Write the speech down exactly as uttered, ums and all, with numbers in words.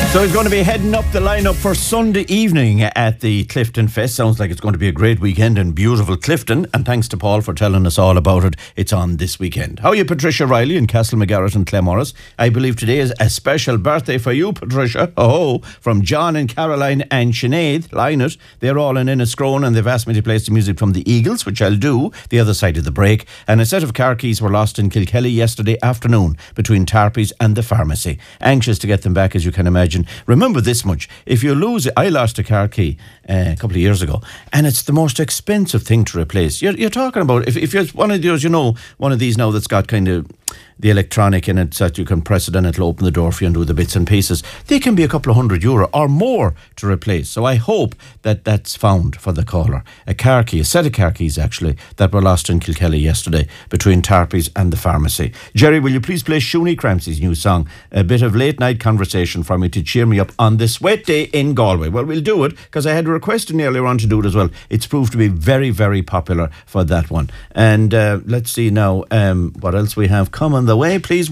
So he's going to be heading up the lineup for Sunday evening at the Clifton Fest. Sounds like it's going to be a great weekend in beautiful Clifton. And thanks to Paul for telling us all about it. It's on this weekend. How are you, Patricia Riley in Castle McGarrett and Clemorris? I believe today is a special birthday for you, Patricia. Oh, from John and Caroline and Sinead Lynott. They're all in Inniscrone and they've asked me to play some music from the Eagles, which I'll do the other side of the break. And a set of car keys were lost in Kilkelly yesterday afternoon between Tarpies and the pharmacy. Anxious to get them back, as you can imagine. Remember this much, if you lose it, I lost a car key uh, a couple of years ago, and it's the most expensive thing to replace. You're, you're talking about, if, if you're one of those, you know, one of these now that's got kind of the electronic in it, so that you can press it and it'll open the door for you and do the bits and pieces. They can be a couple of hundred euro or more to replace. So I hope that that's found for the caller. A car key, a set of car keys actually, that were lost in Kilkelly yesterday between Tarpies and the pharmacy. Jerry, will you please play Shuni Crampsy's new song, a bit of late night conversation for me to cheer me up on this wet day in Galway? Well, we'll do it because I had a request earlier on to do it as well. It's proved to be very, very popular for that one. And uh, let's see now um, what else we have coming the way, please.